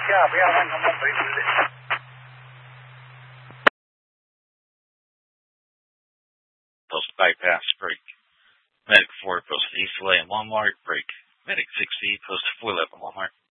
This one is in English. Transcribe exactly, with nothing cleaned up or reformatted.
下不要让他们回头。 Post bypass, break. Medic four, post East Lane, Walmart, break. Medic six C, post four eleven, Walmart.